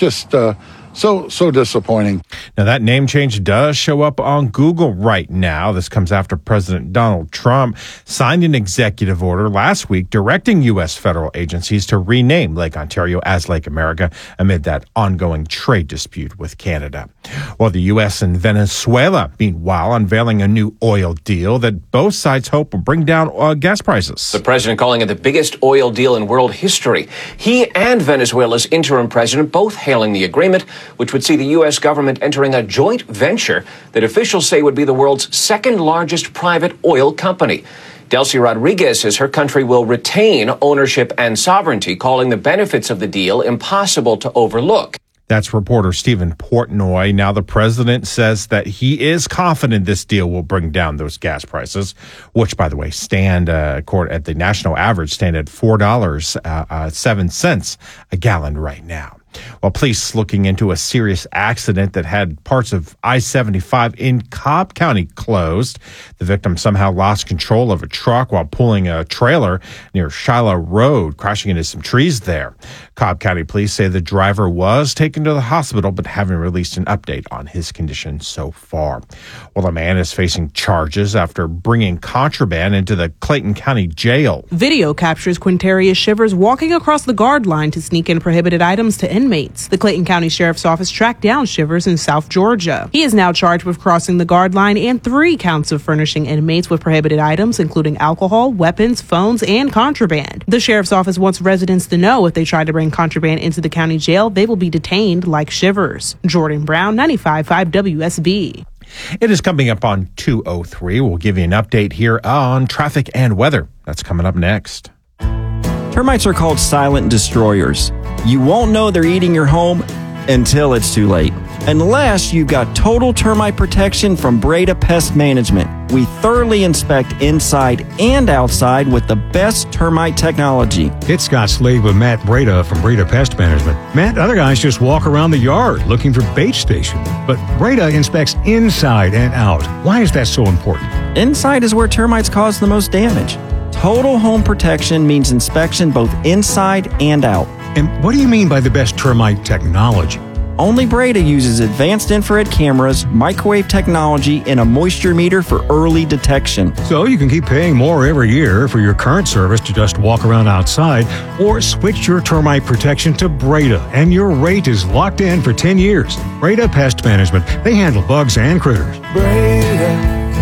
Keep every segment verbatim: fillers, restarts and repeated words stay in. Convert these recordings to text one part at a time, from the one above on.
just uh, so, so disappointing. Now, that name change does show up on Google right now. This comes after President Donald Trump signed an executive order last week directing U S federal agencies to rename Lake Ontario as Lake America amid that ongoing trade dispute with Canada. While the U S and Venezuela, meanwhile, unveiling a new oil deal that both sides hope will bring down uh, gas prices. The president calling it the biggest oil deal in world history. He and Venezuela's interim president both hailing the agreement, which would see the U S government entering a joint venture that officials say would be the world's second largest private oil company. Delcy Rodriguez says her country will retain ownership and sovereignty, calling the benefits of the deal impossible to overlook. That's reporter Stephen Portnoy. Now, the president says that he is confident this deal will bring down those gas prices, which, by the way, stand uh, at the national average stand at four dollars and seven cents a gallon right now. While police looking into a serious accident that had parts of I seventy-five in Cobb County closed. The victim somehow lost control of a truck while pulling a trailer near Shiloh Road, crashing into some trees there. Cobb County police say the driver was taken to the hospital, but haven't released an update on his condition so far. Well, a man is facing charges after bringing contraband into the Clayton County Jail. Video captures Quintarius Shivers walking across the guard line to sneak in prohibited items to inmates. The Clayton County Sheriff's Office tracked down Shivers in South Georgia. He is now charged with crossing the guard line and three counts of furnishing inmates with prohibited items, including alcohol, weapons, phones, and contraband. The Sheriff's Office wants residents to know if they try to bring contraband into the county jail, they will be detained like Shivers. Jordan Brown, ninety-five point five W S B. It is coming up on two oh three. We'll give you an update here on traffic and weather. That's coming up next. Termites are called silent destroyers. You won't know they're eating your home until it's too late. Unless you've got total termite protection from Breda Pest Management. We thoroughly inspect inside and outside with the best termite technology. It's Scott Slade with Matt Breda from Breda Pest Management. Matt, other guys just walk around the yard looking for bait stations. But Breda inspects inside and out. Why is that so important? Inside is where termites cause the most damage. Total home protection means inspection both inside and out. And what do you mean by the best termite technology? Only Breda uses advanced infrared cameras, microwave technology, and a moisture meter for early detection. So you can keep paying more every year for your current service to just walk around outside, or switch your termite protection to Breda, and your rate is locked in for ten years. Breda Pest Management. They handle bugs and critters. Breda,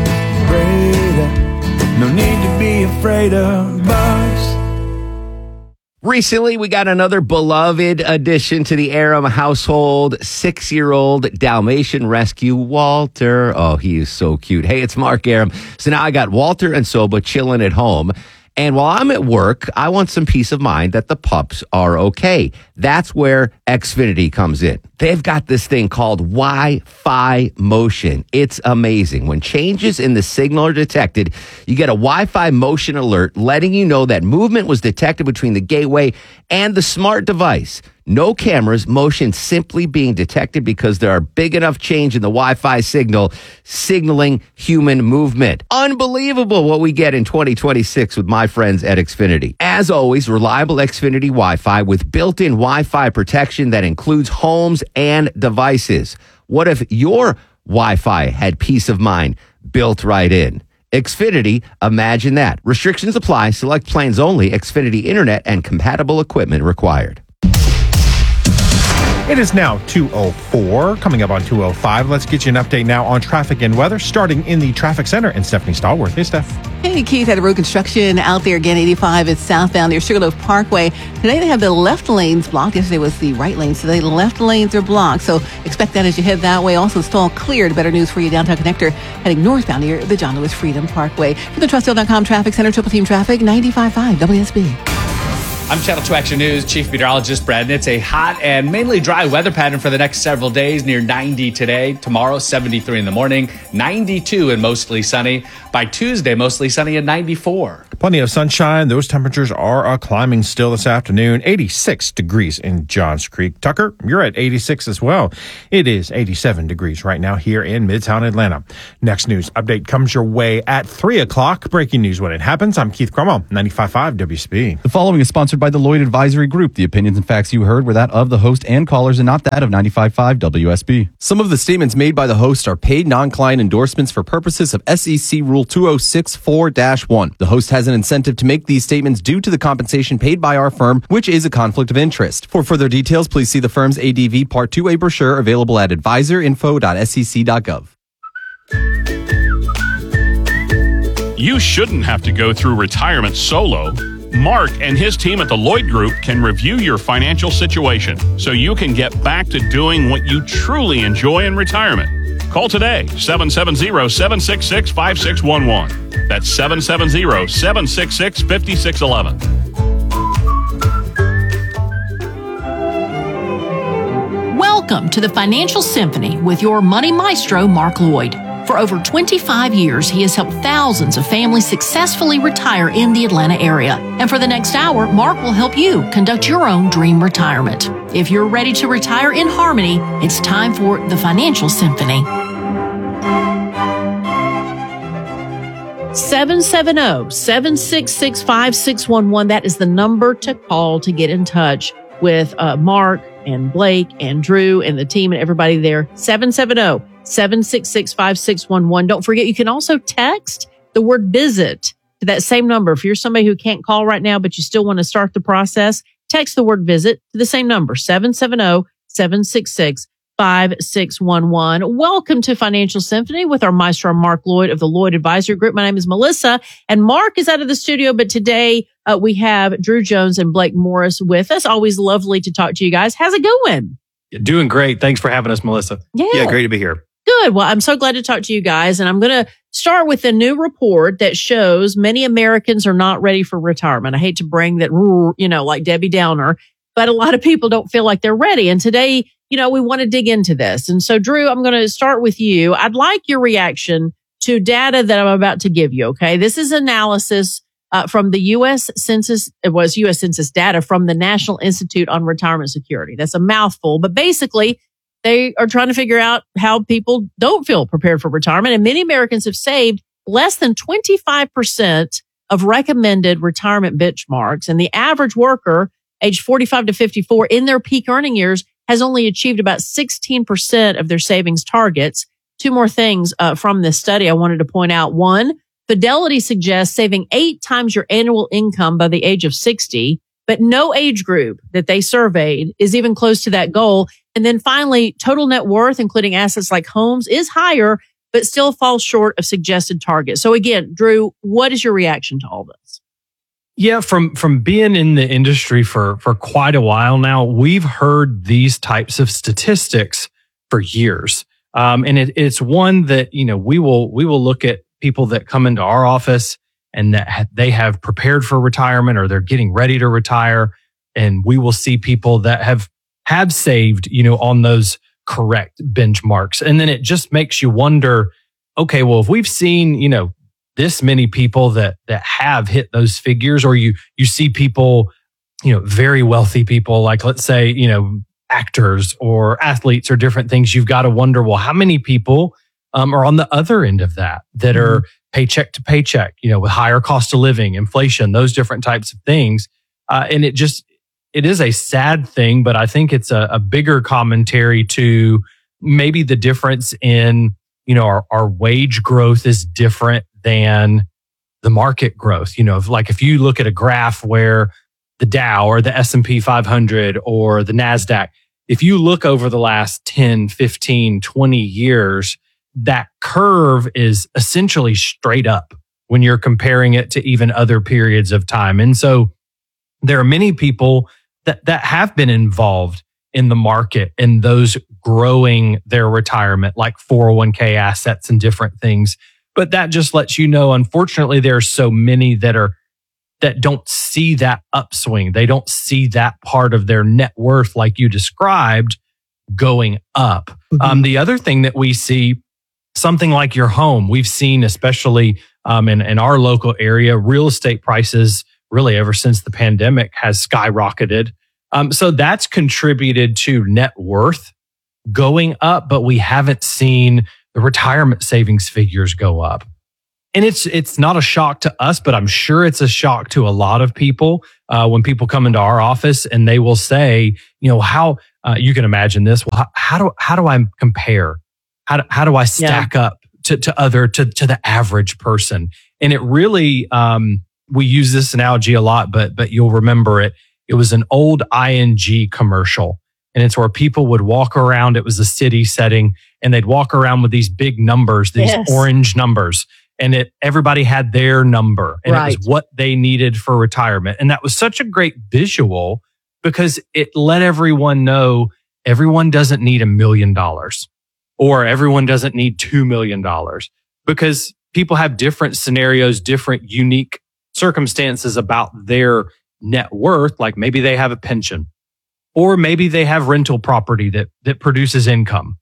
Breda, no need to be afraid of bugs. Recently, we got another beloved addition to the Aram household, six-year-old Dalmatian rescue, Walter. Oh, he is so cute. Hey, it's Mark Aram. So now I got Walter and Soba chilling at home. And while I'm at work, I want some peace of mind that the pups are okay. That's where Xfinity comes in. They've got this thing called Wi-Fi motion. It's amazing. When changes in the signal are detected, you get a Wi-Fi motion alert letting you know that movement was detected between the gateway and the smart device. No cameras, motion simply being detected because there are big enough change in the Wi-Fi signal signaling human movement. Unbelievable what we get in twenty twenty-six with my friends at Xfinity. As always, reliable Xfinity Wi-Fi with built-in Wi-Fi protection that includes homes and devices. What if your Wi-Fi had peace of mind built right in? Xfinity, imagine that. Restrictions apply. Select plans only. Xfinity Internet and compatible equipment required. It is now two oh four. Coming up on two oh five, let's get you an update now on traffic and weather, starting in the traffic center. And Stephanie Stallworth. Hey, Steph. Hey, Keith, had a road construction out there again, eighty-five. It's southbound near Sugarloaf Parkway. Today they have the left lanes blocked. Yesterday was the right lanes. Today the left lanes are blocked. So expect that as you head that way. Also, it's all cleared. Better news for you, downtown connector heading northbound near the John Lewis Freedom Parkway. For the Trustdale dot com Traffic Center, Triple Team Traffic, ninety-five point five W S B. I'm Channel two Action News Chief Meteorologist Brad Nitz. A hot and mainly dry weather pattern for the next several days, near ninety today. Tomorrow, seventy-three in the morning, ninety-two and mostly sunny. By Tuesday, mostly sunny at ninety-four. Plenty of sunshine. Those temperatures are uh, climbing still this afternoon. eighty-six degrees in Johns Creek. Tucker, you're at eighty-six as well. It is eighty-seven degrees right now here in Midtown Atlanta. Next news update comes your way at three o'clock. Breaking news when it happens. I'm Keith Cromwell, ninety-five point five W S B. The following is sponsored by the Lloyd Advisory Group. The opinions and facts you heard were that of the host and callers and not that of ninety-five point five W S B. Some of the statements made by the host are paid non-client endorsements for purposes of S E C Rule two oh six four dash one. The host has an incentive to make these statements due to the compensation paid by our firm, which is a conflict of interest. For further details, please see the firm's A D V Part two A brochure available at advisor info dot s e c dot gov. You shouldn't have to go through retirement solo. Mark and his team at the Lloyd Group can review your financial situation so you can get back to doing what you truly enjoy in retirement. Call today, seven seven zero, seven six six, five six one one. That's seven seven zero, seven six six, five six one one. Welcome to the Financial Symphony with your money maestro, Mark Lloyd. For over twenty-five years, he has helped thousands of families successfully retire in the Atlanta area. And for the next hour, Mark will help you conduct your own dream retirement. If you're ready to retire in harmony, it's time for the Financial Symphony. seven seven zero, seven six six, five six one one. That is the number to call to get in touch with uh, Mark and Blake and Drew and the team and everybody there. seven seven zero, seven six six, five six one one. Don't forget, you can also text the word visit to that same number. If you're somebody who can't call right now, but you still want to start the process, text the word visit to the same number, seven seven zero, seven six six, five six one one. Welcome to Financial Symphony with our maestro, Mark Lloyd of the Lloyd Advisory Group. My name is Melissa, and Mark is out of the studio, but today uh, we have Drew Jones and Blake Morris with us. Always lovely to talk to you guys. How's it going? Doing great. Thanks for having us, Melissa. Yeah. Yeah, great to be here. Good. Well, I'm so glad to talk to you guys. And I'm going to start with a new report that shows many Americans are not ready for retirement. I hate to bring that, you know, like Debbie Downer, but a lot of people don't feel like they're ready. And today, you know, we want to dig into this. And so, Drew, I'm going to start with you. I'd like your reaction to data that I'm about to give you. Okay. This is analysis uh, from the U S Census. It was U S Census data from the National Institute on Retirement Security. That's a mouthful, but basically, they are trying to figure out how people don't feel prepared for retirement. And many Americans have saved less than twenty-five percent of recommended retirement benchmarks. And the average worker, age forty-five to fifty-four, in their peak earning years, has only achieved about sixteen percent of their savings targets. Two more things uh, from this study I wanted to point out. One, Fidelity suggests saving eight times your annual income by the age of sixty, but no age group that they surveyed is even close to that goal. And then finally, total net worth, including assets like homes, is higher, but still falls short of suggested targets. So again, Drew, what is your reaction to all this? Yeah, from from being in the industry for for quite a while now, we've heard these types of statistics for years, um, and it, it's one that you know we will we will look at people that come into our office and that ha- they have prepared for retirement or they're getting ready to retire, and we will see people that have have saved, you know, on those correct benchmarks, and then it just makes you wonder, okay, well, if we've seen, you know, this many people that that have hit those figures, or you you see people, you know, very wealthy people, like let's say, you know, actors or athletes or different things, you've got to wonder, well, how many people um, are on the other end of that, that mm-hmm. are paycheck to paycheck, you know, with higher cost of living, inflation, those different types of things. Uh, and it just, it is a sad thing, but I think it's a, a bigger commentary to maybe the difference in, you know, our, our wage growth is different than the market growth. You know, if, like if you look at a graph where the Dow or the S and P five hundred or the NASDAQ, if you look over the last ten, fifteen, twenty years, that curve is essentially straight up when you're comparing it to even other periods of time. And so there are many people that, that have been involved in the market and those growing their retirement, like four oh one k assets and different things. But that just lets you know, unfortunately, there are so many that are that don't see that upswing. They don't see that part of their net worth, like you described, going up. Mm-hmm. Um, the other thing that we see something like your home. We've seen, especially um, in, in our local area, real estate prices really ever since the pandemic has skyrocketed. Um, so that's contributed to net worth going up, but we haven't seen the retirement savings figures go up. And it's it's not a shock to us, but I'm sure it's a shock to a lot of people uh, when people come into our office and they will say, you know, how uh, you can imagine this. Well, how, how do how do I compare? How do, how do I stack yeah. up to to other to to the average person? And it really um, we use this analogy a lot, but but you'll remember it. It was an old I N G commercial, and it's where people would walk around. It was a city setting, and they'd walk around with these big numbers, these yes. orange numbers. And it everybody had their number, and right. it was what they needed for retirement. And that was such a great visual because it let everyone know everyone doesn't need a million dollars or everyone doesn't need two million dollars because people have different scenarios, different unique circumstances about their net worth. Like maybe they have a pension or maybe they have rental property that that produces income.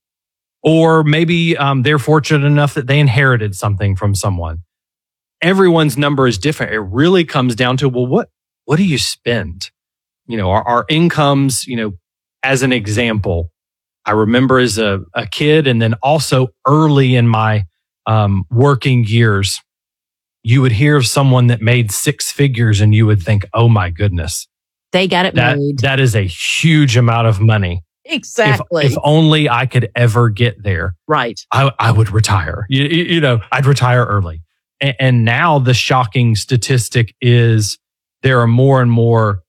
Or maybe um, they're fortunate enough that they inherited something from someone. Everyone's number is different. It really comes down to, well, what what do you spend? You know, our, our incomes, you know, as an example, I remember as a, a kid and then also early in my um, working years, you would hear of someone that made six figures and you would think, oh my goodness. They got it that, made. That is a huge amount of money. Exactly. If, if only I could ever get there, right? I, I would retire. You, you know, I'd retire early. And, and now the shocking statistic is there are more and more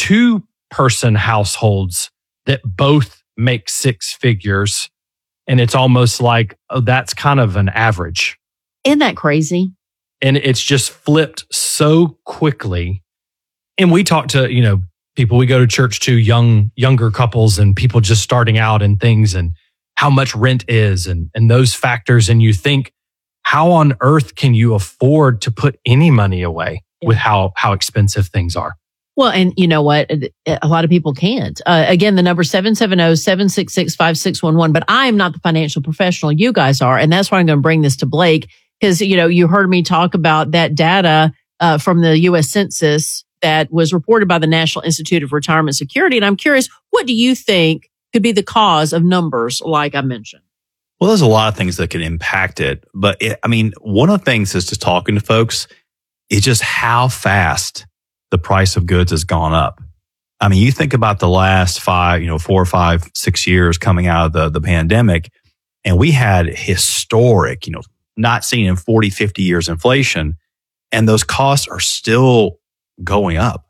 two-person households that both make six figures, and it's almost like oh, that's kind of an average. Isn't that crazy? And it's just flipped so quickly. And we talk to you know. people we go to church to, young, younger couples and people just starting out and things and how much rent is and, and those factors. And you think, how on earth can you afford to put any money away yeah. with how, how expensive things are? Well, and you know what? A lot of people can't. Uh, again, the number seven seven zero, seven six six, five six one one, but I am not the financial professional. You guys are. And that's why I'm going to bring this to Blake because, you know, you heard me talk about that data uh, from the U S Census that was reported by the National Institute of Retirement Security. And I'm curious, what do you think could be the cause of numbers like I mentioned? Well, there's a lot of things that can impact it. But it, I mean, one of the things is just talking to folks is just how fast the price of goods has gone up. I mean, you think about the last five, you know, four or five, six years coming out of the, the pandemic, and we had historic, you know, not seen in forty, fifty years inflation. And those costs are still going up.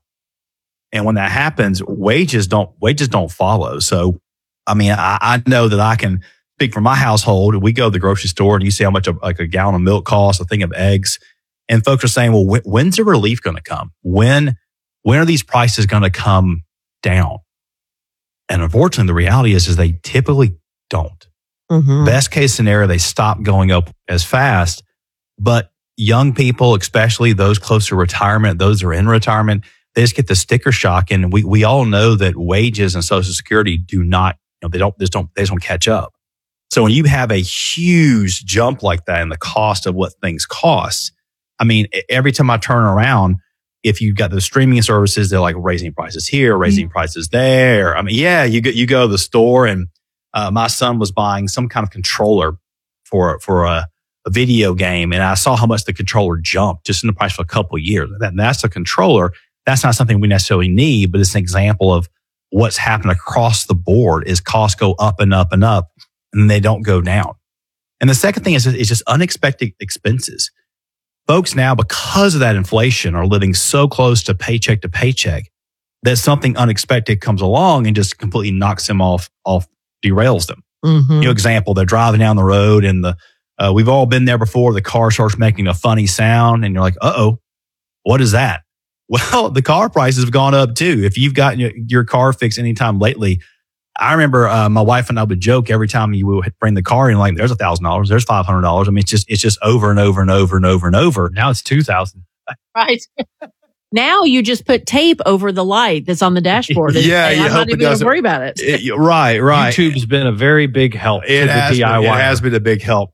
And when that happens, wages don't, wages don't follow. So, I mean, I, I know that I can speak for my household. We go to the grocery store and you see how much a, like a gallon of milk costs, a thing of eggs. And folks are saying, well, wh- when's the relief going to come? When, when are these prices going to come down? And unfortunately, the reality is, is they typically don't. Mm-hmm. Best case scenario, they stop going up as fast, but young people, especially those close to retirement, those who are in retirement, they just get the sticker shock. And we, we all know that wages and Social Security do not, you know, they don't, they just don't, they just don't catch up. So when you have a huge jump like that in the cost of what things cost, I mean, every time I turn around, if you've got the streaming services, they're like raising prices here, raising mm-hmm. prices there. I mean, yeah, you go, you go to the store and uh, my son was buying some kind of controller for, for a, a video game, and I saw how much the controller jumped just in the price for a couple of years. That, that's a controller. That's not something we necessarily need, but it's an example of what's happened across the board is costs go up and up and up, and they don't go down. And the second thing is, is just unexpected expenses. Folks now, because of that inflation, are living so close to paycheck to paycheck that something unexpected comes along and just completely knocks them off, off derails them. Mm-hmm. You know, example, they're driving down the road and the Uh, we've all been there before. The car starts making a funny sound and you're like, uh-oh, what is that? Well, the car prices have gone up too. If you've gotten your, your car fixed anytime lately, I remember uh, my wife and I would joke every time you would bring the car in, like, there's a thousand dollars, there's five hundred dollars. I mean, it's just, it's just over and over and over and over and over. Now it's two thousand. Right. Now you just put tape over the light that's on the dashboard. And, yeah, and you I'm hope not it even going to doesn't- worry about it. It- right, right. YouTube's been a very big help It to has, the been, D I Y. it has been a big help.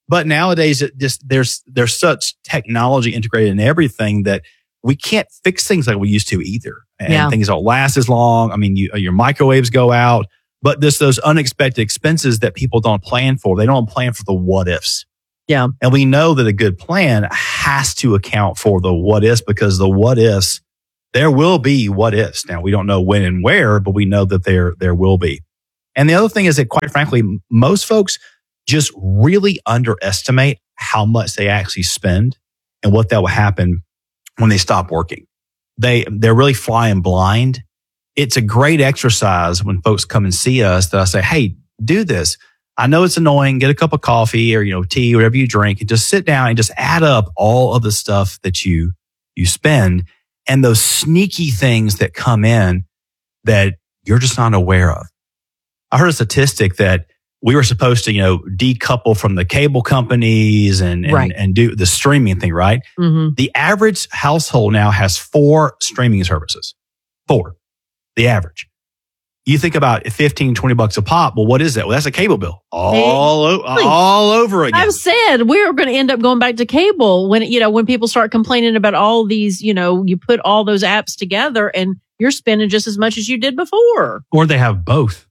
But nowadays, it just there's there's such technology integrated in everything that we can't fix things like we used to either. And Yeah. things don't last as long. I mean, you, your microwaves go out, but there's those unexpected expenses that people don't plan for. They don't plan for the what ifs. Yeah. And we know that a good plan has to account for the what ifs, because the what ifs, there will be what ifs. Now, we don't know when and where, but we know that there, there will be. And the other thing is that, quite frankly, most folks just really underestimate how much they actually spend and what that will happen when they stop working. They, they're really flying blind. It's a great exercise when folks come and see us that I say, hey, do this. I know it's annoying. Get a cup of coffee or, you know, tea, whatever you drink, and just sit down and just add up all of the stuff that you, you spend and those sneaky things that come in that you're just not aware of. I heard a statistic that we were supposed to, you know, decouple from the cable companies and, and, Right. and do the streaming thing, right? Mm-hmm. The average household now has four streaming services. Four. The average. You think about fifteen, twenty bucks a pop. Well, what is that? Well, that's a cable bill. All, o- all over again. I've said we're going to end up going back to cable when, you know, when people start complaining about all these, you know, you put all those apps together and you're spending just as much as you did before. Or they have both.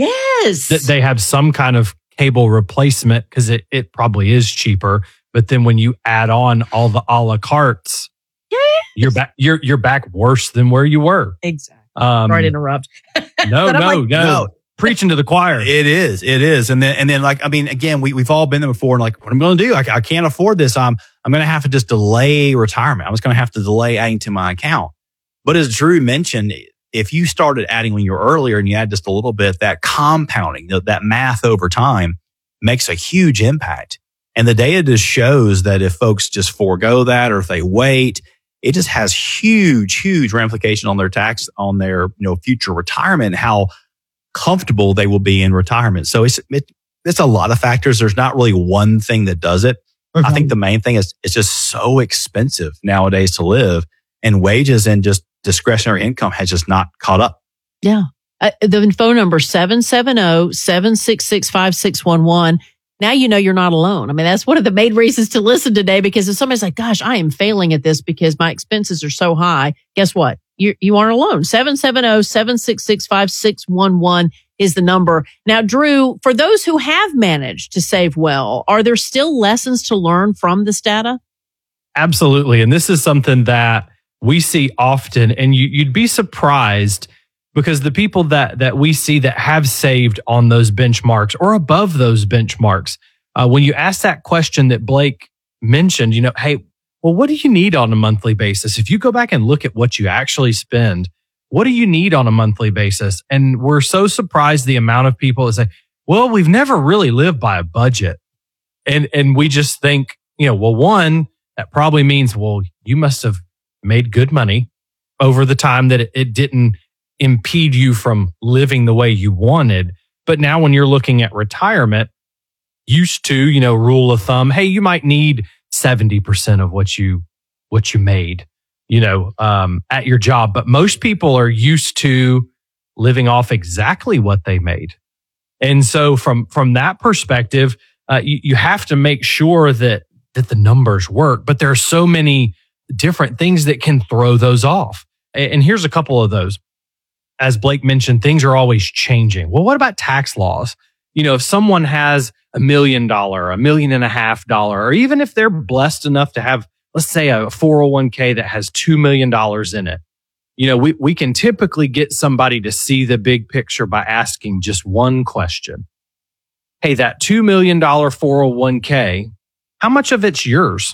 Yes. That they have some kind of cable replacement because it, it probably is cheaper. But then when you add on all the a la cartes, yes. you're back you're you're back worse than where you were. Exactly. Um, Sorry to interrupt. No, But I'm no, like- no, No. Preaching to the choir. It is. It is. And then, and then like, I mean, again, we, we've all been there before and like, what am I going to do? I, I can't afford this. I'm, I'm going to have to just delay retirement. I'm just going to have to delay adding to my account. But as Drew mentioned, if you started adding when you were earlier and you add just a little bit, that compounding, that that math over time makes a huge impact. And the data just shows that if folks just forego that or if they wait, it just has huge, huge ramifications on their tax, on their, you know, future retirement, how comfortable they will be in retirement. So it's, it, it's a lot of factors. There's not really one thing that does it. I think the main thing is it's just so expensive nowadays to live, and wages and just discretionary income has just not caught up. Yeah. Uh, the phone number seven seven zero, seven six six, five six one one. Now you know you're not alone. I mean, that's one of the main reasons to listen today, because if somebody's like, gosh, I am failing at this because my expenses are so high, guess what? You, you aren't alone. seven seven zero, seven six six, five six one one is the number. Now, Drew, for those who have managed to save well, are there still lessons to learn from this data? Absolutely. And this is something that we see often, and you, you'd be surprised because the people that, that we see that have saved on those benchmarks or above those benchmarks, uh, when you ask that question that Blake mentioned, you know, hey, well, what do you need on a monthly basis? If you go back and look at what you actually spend, what do you need on a monthly basis? And we're so surprised the amount of people that say, well, we've never really lived by a budget. And, and we just think, you know, well, one, that probably means, well, you must have made good money over the time that it, it didn't impede you from living the way you wanted. But now when you're looking at retirement, used to, you know, rule of thumb, hey, you might need seventy percent of what you, what you made, you know, um, at your job. But most people are used to living off exactly what they made. And so from, from that perspective, uh, you, you have to make sure that, that the numbers work, but there are so many different things that can throw those off. And, and here's a couple of those. As Blake mentioned, things are always changing. Well, what about tax laws? You know, if someone has a million dollar, a million and a half dollar, or even if they're blessed enough to have, let's say a four oh one k that has two million dollars in it, you know, we, we can typically get somebody to see the big picture by asking just one question. Hey, that two million dollars four oh one k, how much of it's yours?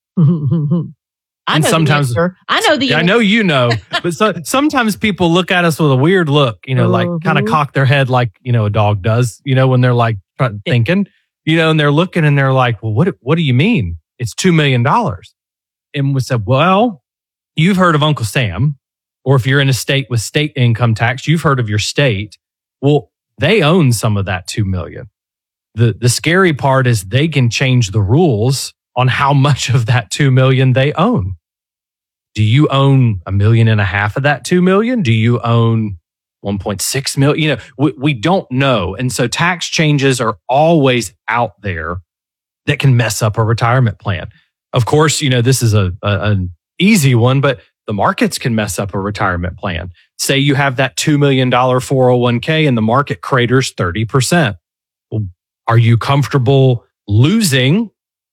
I And know sometimes- the answer. I know the Yeah, I answer. know you know, but so, sometimes people look at us with a weird look, you know, like kind of Mhm. cock their head like, you know, a dog does, you know, when they're like try- thinking, you know, and they're looking and they're like, well, what, what do you mean? It's two million dollars. And we said, well, you've heard of Uncle Sam, or if you're in a state with state income tax, you've heard of your state. Well, they own some of that two million. The, the scary part is they can change the rules on how much of that two million they own. Do you own a million and a half of that two million? Do you own one point six million? You know, we, we don't know. And so tax changes are always out there. that can mess up a retirement plan. Of course, you know, this is a, a an easy one, but the markets can mess up a retirement plan. Say you have that two million dollars four oh one k and the market craters thirty percent. Well, are you comfortable losing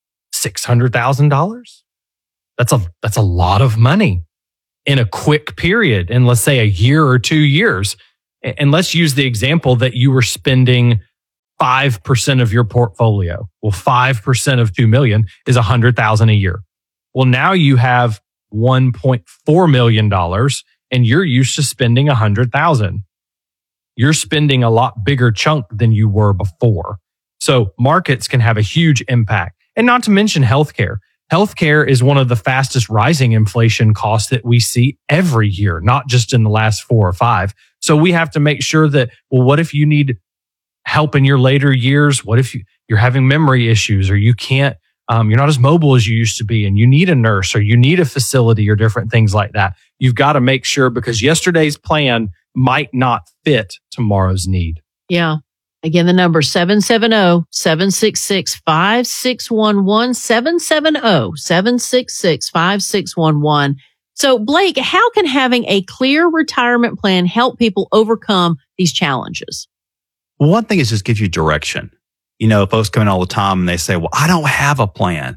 six hundred thousand dollars? That's a, that's a lot of money in a quick period, in let's say a year or two years. And let's use the example that you were spending five percent of your portfolio. Well, five percent of two million is one hundred thousand a year. Well, now you have one point four million dollars and you're used to spending one hundred thousand. You're spending a lot bigger chunk than you were before. So markets can have a huge impact. And not to mention healthcare. Healthcare is one of the fastest rising inflation costs that we see every year, not just in the last four or five. So we have to make sure that, well, what if you need help in your later years? What if you, you're having memory issues, or you can't, um, you're not as mobile as you used to be, and you need a nurse, or you need a facility, or different things like that? You've got to make sure, because yesterday's plan might not fit tomorrow's need. Yeah. Again, the number seven seven zero, seven six six, five six one one, seven seven zero, seven six six, five six one one. So, Blake, how can having a clear retirement plan help people overcome these challenges? Well, one thing is just give you direction. You know, folks come in all the time and they say, well, I don't have a plan.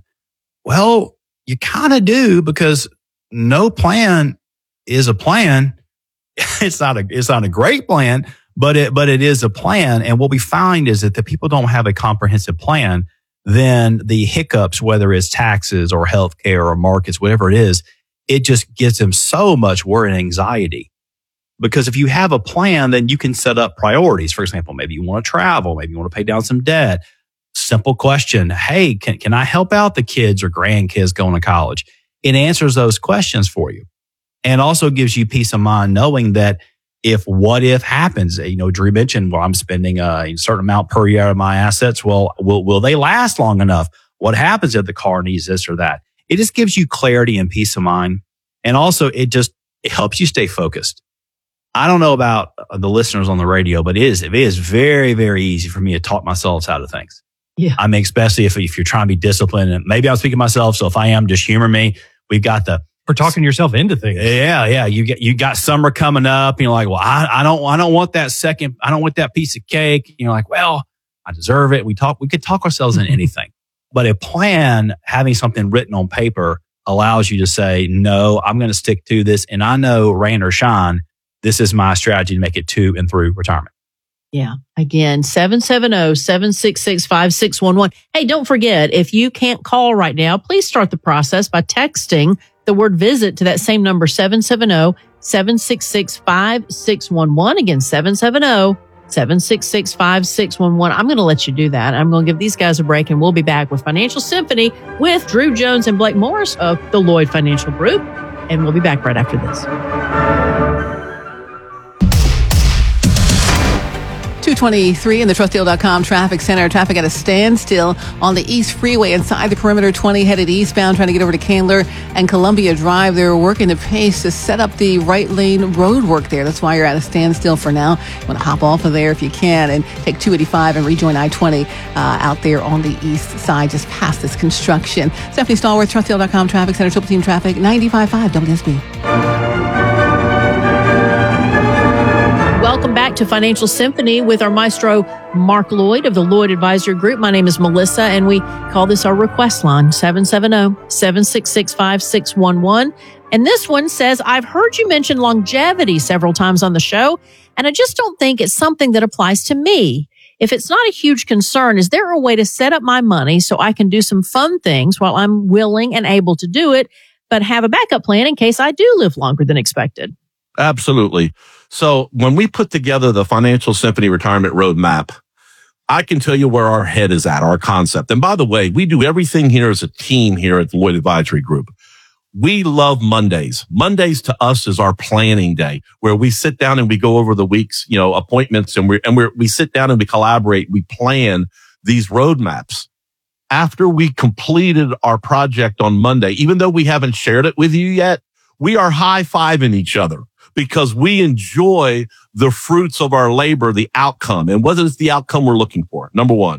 Well, you kind of do, because no plan is a plan. It's not a, it's not a great plan, but it, but it is a plan. And what we find is that the people don't have a comprehensive plan, then the hiccups, whether it's taxes or healthcare or markets, whatever it is, it just gives them so much worry and anxiety. Because if you have a plan, then you can set up priorities. For example, maybe you want to travel, maybe you want to pay down some debt. Simple question. Hey, can, can I help out the kids or grandkids going to college? It answers those questions for you. And also gives you peace of mind knowing that if what if happens, you know, Drew mentioned, well, I'm spending a certain amount per year of my assets. Well, will, will they last long enough? What happens if the car needs this or that? It just gives you clarity and peace of mind. And also it just, it helps you stay focused. I don't know about the listeners on the radio, but it is, it is very, very easy for me to talk myself out of things. Yeah. I mean, especially if, if you're trying to be disciplined, and maybe I'm speaking to myself. So if I am, just humor me. We've got the, Or talking yourself into things. Yeah, yeah. You get you got summer coming up, and you're like, well, I, I don't I don't want that second, I don't want that piece of cake. And you're like, well, I deserve it. We talk we could talk ourselves into anything. But a plan, having something written on paper, allows you to say, no, I'm gonna stick to this. And I know, rain or shine, this is my strategy to make it to and through retirement. Yeah. Again, seven seven zero, seven six six, five six one one. Hey, don't forget, if you can't call right now, please start the process by texting the word visit to that same number, seven seven zero, seven six six, five six one one. Again, seven seven zero, seven six six, five six one one. I'm going to let you do that. I'm going to give these guys a break, and we'll be back with Financial Symphony with Drew Jones and Blake Morris of the Lloyd Financial Group. And we'll be back right after this. two twenty-three in the trust deal dot com traffic center. Traffic at a standstill on the East Freeway inside the Perimeter twenty, headed eastbound, trying to get over to Candler and Columbia Drive. They're working the pace to set up the right lane road work there. That's why you're at a standstill for now. You want to hop off of there if you can and take two eighty-five and rejoin I twenty uh, out there on the east side, just past this construction. Stephanie Stallworth, trust deal dot com traffic center, Triple Team Traffic, ninety-five point five W S B. Welcome back to Financial Symphony with our maestro, Mark Lloyd of the Lloyd Advisory Group. My name is Melissa, and we call this our request line, seven seven zero, seven six six, five six one one. And this one says, I've heard you mention longevity several times on the show, and I just don't think it's something that applies to me. If it's not a huge concern, is there a way to set up my money so I can do some fun things while I'm willing and able to do it, but have a backup plan in case I do live longer than expected? Absolutely. So when we put together the Financial Symphony Retirement Roadmap, I can tell you where our head is at, our concept. And by the way, we do everything here as a team here at the Lloyd Advisory Group. We love Mondays. Mondays to us is our planning day, where we sit down and we go over the week's, you know, appointments, and we and we we sit down and we collaborate. We plan these roadmaps. After we completed our project on Monday, even though we haven't shared it with you yet, we are high-fiving each other, because we enjoy the fruits of our labor, the outcome. And what is the outcome we're looking for? Number one,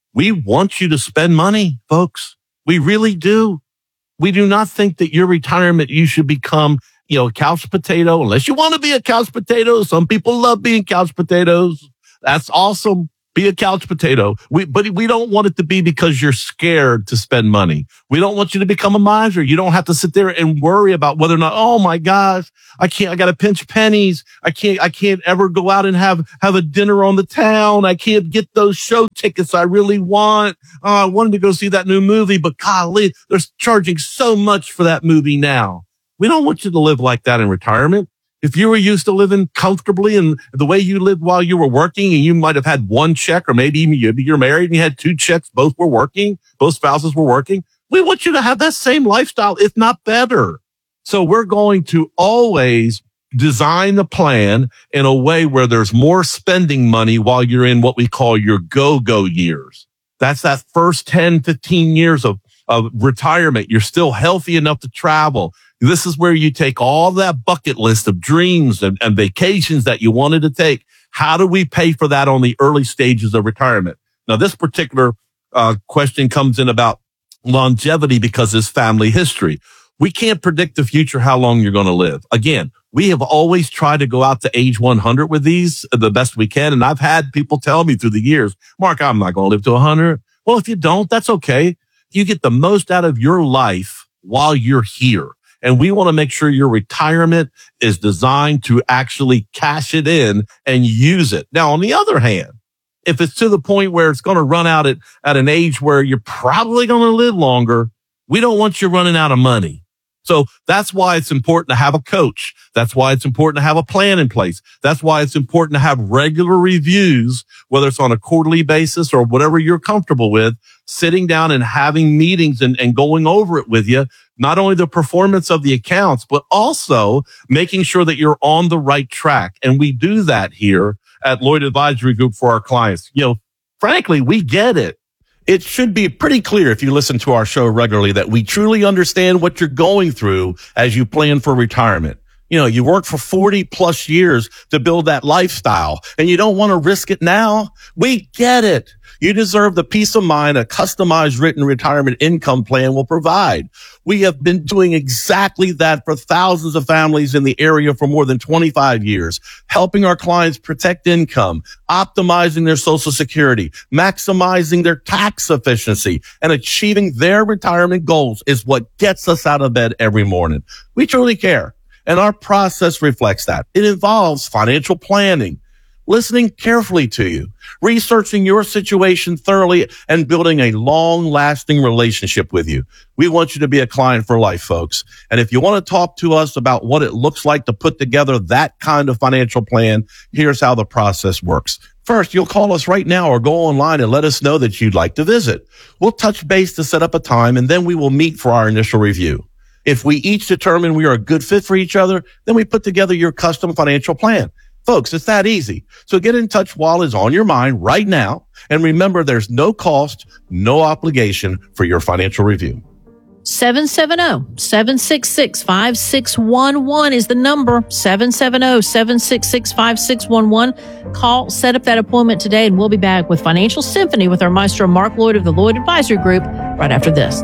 We want you to spend money, folks. We really do. We do not think that your retirement, you should become, you know, a couch potato, unless you want to be a couch potato. Some people love being couch potatoes. That's awesome. Be a couch potato. We, but we don't want it to be because you're scared to spend money. We don't want you to become a miser. You don't have to sit there and worry about whether or not, oh my gosh, I can't, I got to pinch pennies. I can't, I can't ever go out and have, have a dinner on the town. I can't get those show tickets I really want. Oh, I wanted to go see that new movie, but golly, they're charging so much for that movie now. We don't want you to live like that in retirement. If you were used to living comfortably and the way you lived while you were working, and you might have had one check, or maybe even you're married and you had two checks, both were working, both spouses were working. We want you to have that same lifestyle, if not better. So we're going to always design the plan in a way where there's more spending money while you're in what we call your go-go years. That's that first ten, fifteen years of, of retirement. You're still healthy enough to travel. This is where you take all that bucket list of dreams and, and vacations that you wanted to take. How do we pay for that on the early stages of retirement? Now, this particular uh, question comes in about longevity because it's family history. We can't predict the future, how long you're going to live. Again, we have always tried to go out to age one hundred with these the best we can. And I've had people tell me through the years, Mark, I'm not going to live to one hundred. Well, if you don't, that's okay. You get the most out of your life while you're here. And we want to make sure your retirement is designed to actually cash it in and use it. Now, on the other hand, if it's to the point where it's going to run out at, at an age where you're probably going to live longer, we don't want you running out of money. So that's why it's important to have a coach. That's why it's important to have a plan in place. That's why it's important to have regular reviews, whether it's on a quarterly basis or whatever you're comfortable with, sitting down and having meetings and, and going over it with you. Not only the performance of the accounts, but also making sure that you're on the right track. And we do that here at Lloyd Advisory Group for our clients. You know, frankly, we get it. It should be pretty clear if you listen to our show regularly that we truly understand what you're going through as you plan for retirement. You know, you worked for forty plus years to build that lifestyle and you don't want to risk it now. We get it. You deserve the peace of mind a customized written retirement income plan will provide. We have been doing exactly that for thousands of families in the area for more than twenty-five years, helping our clients protect income, optimizing their Social Security, maximizing their tax efficiency, and achieving their retirement goals is what gets us out of bed every morning. We truly care. And our process reflects that. It involves financial planning, listening carefully to you, researching your situation thoroughly, and building a long-lasting relationship with you. We want you to be a client for life, folks. And if you want to talk to us about what it looks like to put together that kind of financial plan, here's how the process works. First, you'll call us right now or go online and let us know that you'd like to visit. We'll touch base to set up a time, and then we will meet for our initial review. If we each determine we are a good fit for each other, then we put together your custom financial plan. Folks, it's that easy. So get in touch while it's on your mind right now. And remember, there's no cost, no obligation for your financial review. seven seven zero, seven six six, five six one one is the number. seven seven zero, seven six six, five six one one. Call, set up that appointment today, and we'll be back with Financial Symphony with our maestro, Mark Lloyd of the Lloyd Advisory Group, right after this.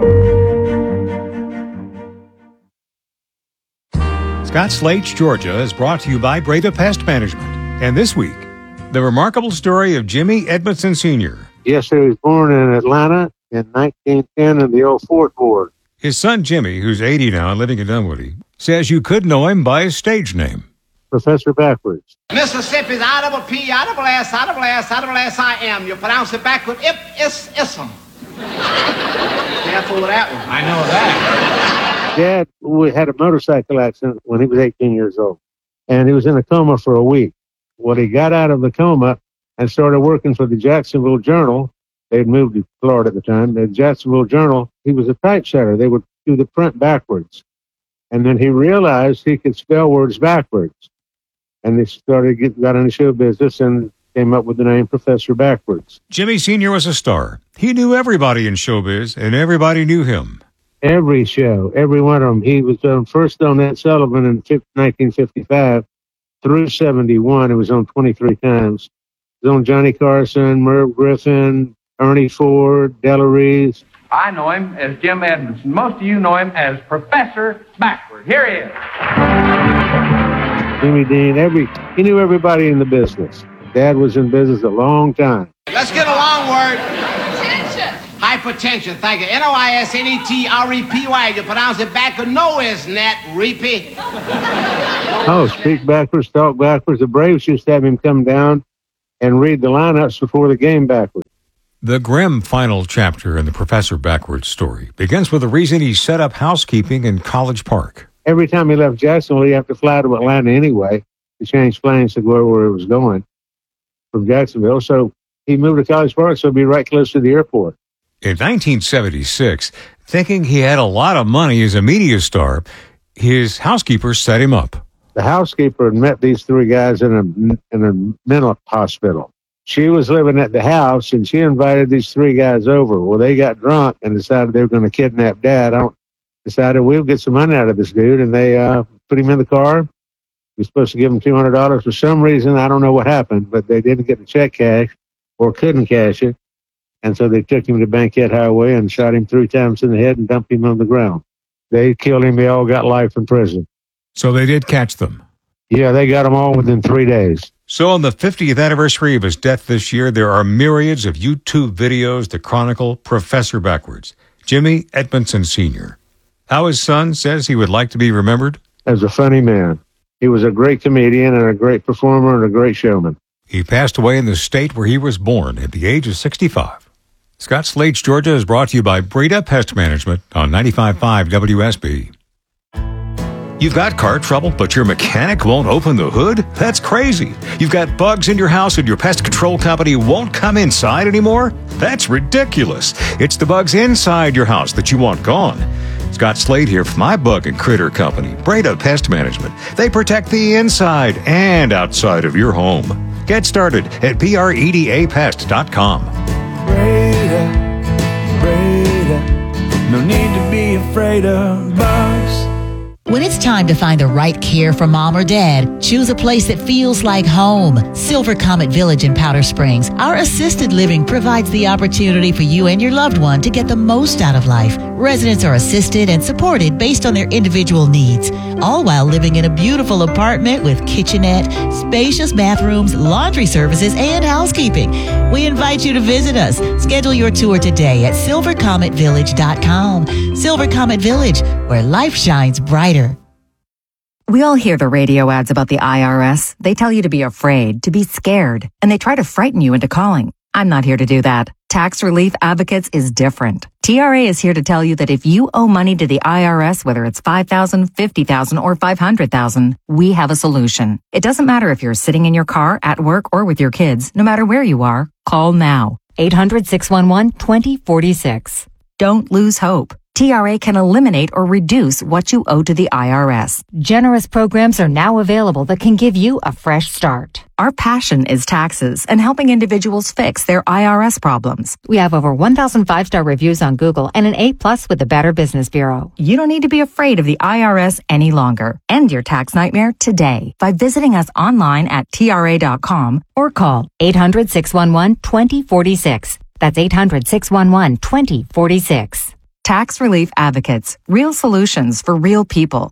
Scott Slate's Georgia is brought to you by Breda Pest Management. And this week, the remarkable story of Jimmy Edmondson Senior Yes, he was born in Atlanta in nineteen ten in the old Fourth Ward. His son Jimmy, who's eighty now, living in Dunwoody, says you could know him by his stage name. Professor Backwards. Mississippi's I double P, I double S, I double S, I double S, I M. You pronounce it backward, if, is, ism. Careful with that one. I know that. Dad had a motorcycle accident when he was eighteen years old, and he was in a coma for a week. Well, he got out of the coma and started working for the Jacksonville Journal. They had moved to Florida at the time. The Jacksonville Journal, he was a typesetter. They would do the print backwards. And then he realized he could spell words backwards. And they started get, got into show business and came up with the name Professor Backwards. Jimmy Senior was a star. He knew everybody in showbiz, and everybody knew him. Every show, every one of them. He was on first on Ed Sullivan in nineteen fifty-five through seventy-one. It was on twenty-three times. It was on Johnny Carson, Merv Griffin, Ernie Ford, Della Reese. I know him as Jim Edmondson. Most of you know him as Professor Backward. Here he is. Jimmy Dean, every he knew everybody in the business. Dad was in business a long time. Let's get a long word. Hypertension. Hypertension, thank you. N O I S N E T R E P Y. You pronounce it backward. No, isn't that, Reapy? Oh, speak backwards, talk backwards. The Braves used to have him come down and read the lineups before the game backwards. The grim final chapter in the Professor Backward story begins with the reason he set up housekeeping in College Park. Every time he left Jacksonville, he had to fly to Atlanta anyway to change planes to go where he was going from Jacksonville. So he moved to College Park, so he'd be right close to the airport. In nineteen seventy-six, thinking he had a lot of money as a media star, his housekeeper set him up. The housekeeper had met these three guys in a in a mental hospital. She was living at the house, and she invited these three guys over. Well, they got drunk and decided they were going to kidnap Dad. I don't, decided we'll get some money out of this dude, and they uh, put him in the car. We're supposed to give him two hundred dollars. For some reason, I don't know what happened, but they didn't get the check cash or couldn't cash it. And so they took him to Bankhead Highway and shot him three times in the head and dumped him on the ground. They killed him. They all got life in prison. So they did catch them. Yeah, they got them all within three days. So on the fiftieth anniversary of his death this year, there are myriads of YouTube videos that chronicle Professor Backwards, Jimmy Edmondson Senior How his son says he would like to be remembered? As a funny man. He was a great comedian and a great performer and a great showman. He passed away in the state where he was born at the age of sixty-five. Scott Slate's Georgia is brought to you by Breda Pest Management on ninety-five point five W S B. You've got car trouble, but your mechanic won't open the hood? That's crazy. You've got bugs in your house and your pest control company won't come inside anymore? That's ridiculous. It's the bugs inside your house that you want gone. Scott Slade here from my bug and critter company, Breda Pest Management. They protect the inside and outside of your home. Get started at breda pest dot com. Breda, Breda, no need to be afraid of bugs. When it's time to find the right care for mom or dad, choose a place that feels like home. Silver Comet Village in Powder Springs. Our assisted living provides the opportunity for you and your loved one to get the most out of life. Residents are assisted and supported based on their individual needs, all while living in a beautiful apartment with kitchenette, spacious bathrooms, laundry services, and housekeeping. We invite you to visit us. Schedule your tour today at silver comet village dot com. Silver Comet Village, where life shines brighter. We all hear the radio ads about the I R S. They tell you to be afraid, to be scared, and they try to frighten you into calling. I'm not here to do that. Tax Relief Advocates is different. T R A is here to tell you that if you owe money to the I R S, whether it's five thousand dollars, fifty thousand dollars, or five hundred thousand dollars, we have a solution. It doesn't matter if you're sitting in your car, at work, or with your kids. No matter where you are, call now. eight hundred, six one one, two zero four six. Don't lose hope. T R A can eliminate or reduce what you owe to the I R S. Generous programs are now available that can give you a fresh start. Our passion is taxes and helping individuals fix their I R S problems. We have over one thousand five-star reviews on Google and an A plus with the Better Business Bureau. You don't need to be afraid of the I R S any longer. End your tax nightmare today by visiting us online at T R A dot com or call eight hundred, six one one, two zero four six. That's eight hundred, six one one, two zero four six. Tax Relief Advocates. Real solutions for real people.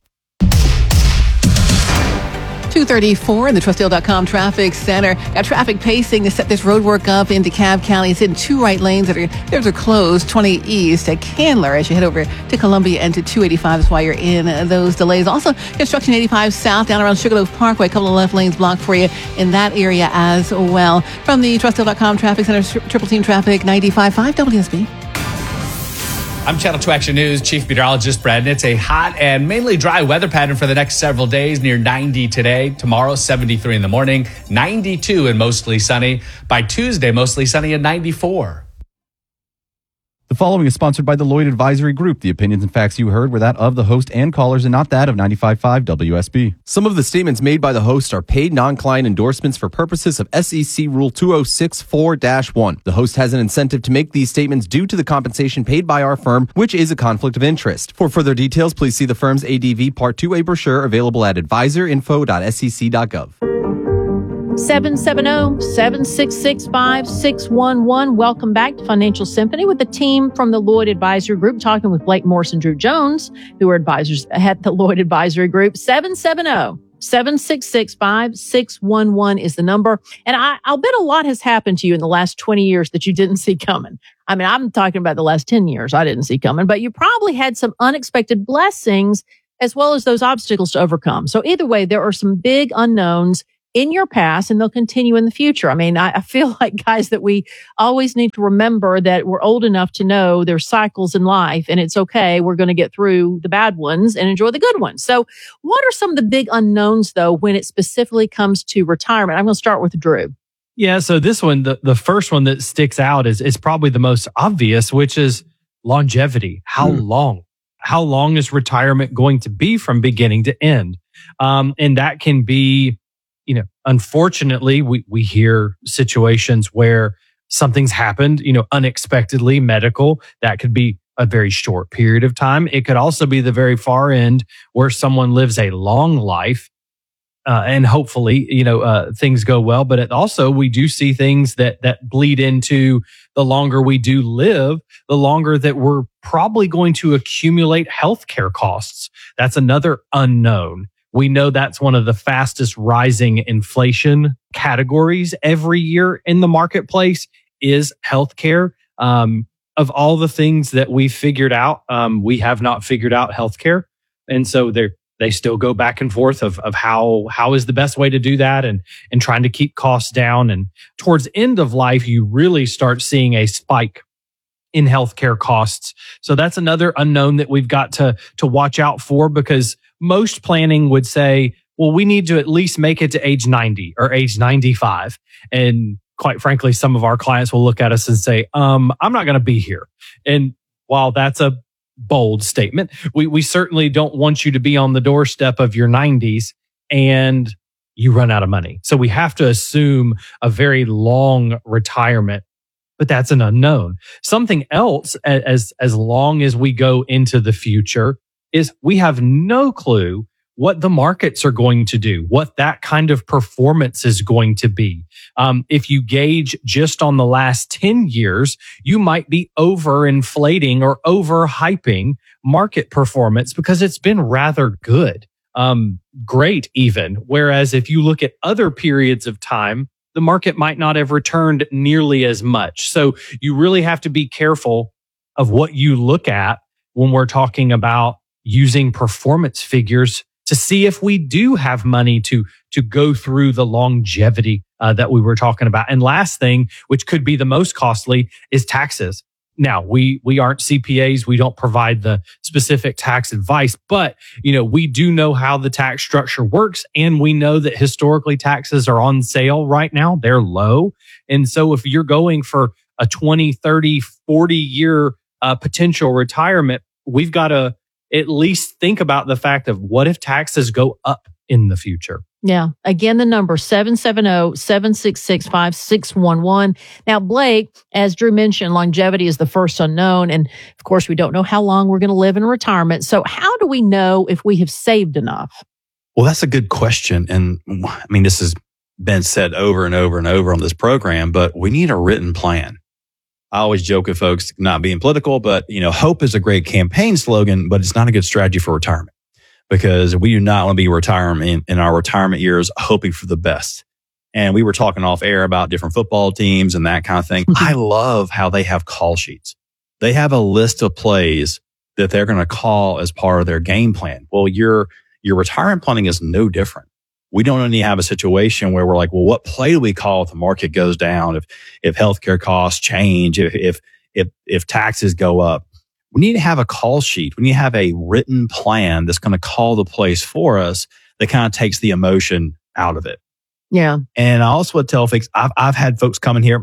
two thirty-four in the Trustdale dot com traffic center. Got traffic pacing to set this road work up in DeKalb County. It's in two right lanes that are, those are closed. twenty east at Candler as you head over to Columbia and to two eighty-five. That's why you're in those delays. Also, construction eighty-five south down around Sugarloaf Parkway. A couple of left lanes blocked for you in that area as well. From the Trustdale dot com traffic center, Triple Team Traffic ninety-five point five W S B. I'm Channel two Action News Chief Meteorologist Brad. It's a hot and mainly dry weather pattern for the next several days, near ninety today. Tomorrow, seventy-three in the morning, ninety-two and mostly sunny. By Tuesday, mostly sunny and ninety-four. The following is sponsored by the Lloyd Advisory Group. The opinions and facts you heard were that of the host and callers and not that of ninety-five point five W S B. Some of the statements made by the host are paid non-client endorsements for purposes of S E C Rule two oh six four dash one. The host has an incentive to make these statements due to the compensation paid by our firm, which is a conflict of interest. For further details, please see the firm's A D V Part two A brochure available at advisor info dot S E C dot gov. seven seven zero, seven six six, five six one one. Welcome back to Financial Symphony with the team from the Lloyd Advisory Group, talking with Blake Morris and Drew Jones, who are advisors at the Lloyd Advisory Group. seven seven zero, seven six six, five six one one is the number. And I, I'll bet a lot has happened to you in the last twenty years that you didn't see coming. I mean, I'm talking about the last ten years I didn't see coming, but you probably had some unexpected blessings as well as those obstacles to overcome. So either way, there are some big unknowns in your past, and they'll continue in the future. I mean, I, I feel like, guys, that we always need to remember that we're old enough to know there's cycles in life, and it's okay. We're going to get through the bad ones and enjoy the good ones. So what are some of the big unknowns, though, when it specifically comes to retirement? I'm going to start with Drew. Yeah, so this one, the, the first one that sticks out is, is probably the most obvious, which is longevity. How mm. long? How long is retirement going to be from beginning to end? Um, and that can be, you know, unfortunately, we, we hear situations where something's happened, you know, unexpectedly medical. That could be a very short period of time. It could also be the very far end where someone lives a long life. Uh, and hopefully, you know, uh, things go well. But it also, we do see things that that bleed into the longer we do live, the longer that we're probably going to accumulate healthcare costs. That's another unknown. We know that's one of the fastest rising inflation categories every year in the marketplace is healthcare. Um, of all the things that we figured out, um, we have not figured out healthcare, and so there. They still go back and forth of, of how, how is the best way to do that and, and trying to keep costs down. And towards end of life, you really start seeing a spike in healthcare costs. So that's another unknown that we've got to, to watch out for, because most planning would say, well, we need to at least make it to age ninety or age ninety-five. And quite frankly, some of our clients will look at us and say, um, I'm not going to be here. And while that's a bold statement, We we certainly don't want you to be on the doorstep of your nineties and you run out of money. So we have to assume a very long retirement, but that's an unknown. Something else, as as long as we go into the future, is we have no clue what the markets are going to do, what that kind of performance is going to be. Um, if you gauge just on the last ten years, you might be overinflating or overhyping market performance because it's been rather good, um, great even. Whereas if you look at other periods of time, the market might not have returned nearly as much. So you really have to be careful of what you look at when we're talking about using performance figures to see if we do have money to to go through the longevity uh, that we were talking about. And last thing, which could be the most costly, is taxes. Now, we we aren't C P As. We don't provide the specific tax advice, but you know, we do know how the tax structure works, and we know that historically taxes are on sale right now. They're low. And so if you're going for a twenty, thirty, forty year uh, potential retirement, we've got to at least think about the fact of what if taxes go up in the future. Yeah. Again, the number seven seven zero, seven six six, five six one one. Now, Blake, as Drew mentioned, longevity is the first unknown. And of course, we don't know how long we're going to live in retirement. So how do we know if we have saved enough? Well, that's a good question. And I mean, this has been said over and over and over on this program, but we need a written plan. I always joke with folks, not being political, but you know, hope is a great campaign slogan, but it's not a good strategy for retirement, because we do not want to be retiring in, in our retirement years hoping for the best. And we were talking off air about different football teams and that kind of thing. I love how they have call sheets. They have a list of plays that they're going to call as part of their game plan. Well, your your retirement planning is no different. We don't only have a situation where we're like, well, what play do we call if the market goes down, if if healthcare costs change, if if if if taxes go up? We need to have a call sheet. We need to have a written plan that's going to call the plays for us that kind of takes the emotion out of it. Yeah. And I also would tell folks, I've I've had folks come in here.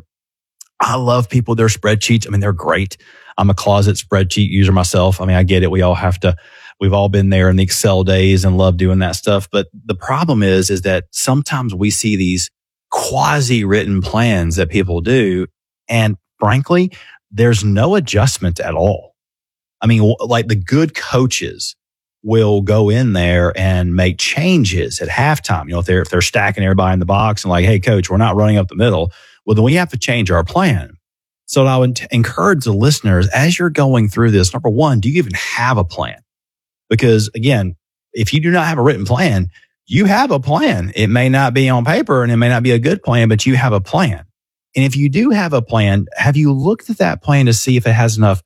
I love people, their spreadsheets. I mean, they're great. I'm a closet spreadsheet user myself. I mean, I get it. We all have to. We've all been there in the Excel days and love doing that stuff. But the problem is, is that sometimes we see these quasi written plans that people do. And frankly, there's no adjustment at all. I mean, like the good coaches will go in there and make changes at halftime. You know, if they're, if they're stacking everybody in the box and like, hey, coach, we're not running up the middle. Well, then we have to change our plan. So I would t- encourage the listeners as you're going through this, number one, do you even have a plan? Because again, if you do not have a written plan, you have a plan. It may not be on paper and it may not be a good plan, but you have a plan. And if you do have a plan, have you looked at that plan to see if it has enough